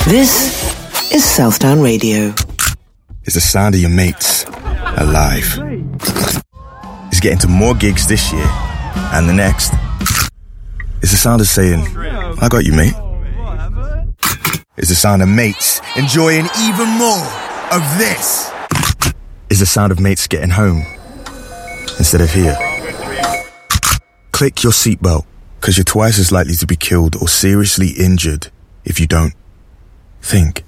This is Southdown Radio. It's the sound of your mates alive. It's getting to more gigs this year and the next. It's the sound of saying, I got you, mate. It's the sound of mates enjoying even more of this. It's the sound of mates getting home instead of here. Click your seatbelt, because you're twice as likely to be killed or seriously injured if you don't. Think.